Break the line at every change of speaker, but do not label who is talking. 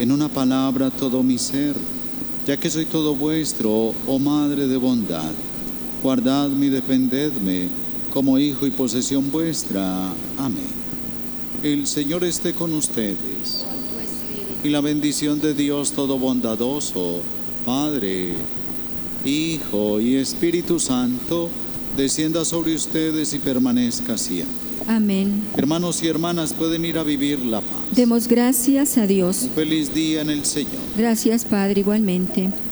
en una palabra todo mi ser, ya que soy todo vuestro, oh Madre de bondad. Guardadme y defendedme como hijo y posesión vuestra. Amén. El Señor esté con ustedes. Y la bendición de Dios todo bondadoso, Padre, Hijo y Espíritu Santo, descienda sobre ustedes y permanezca siempre.
Amén.
Hermanos y hermanas, pueden ir a vivir la paz.
Demos gracias a Dios.
Un feliz día en el Señor.
Gracias, Padre, igualmente.